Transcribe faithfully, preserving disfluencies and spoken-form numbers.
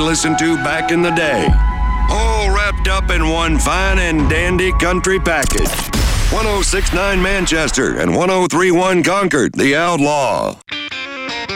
listened to back in the day. All wrapped up in one fine and dandy country package. one oh six point nine Manchester and one oh three point one Concord, The Outlaw.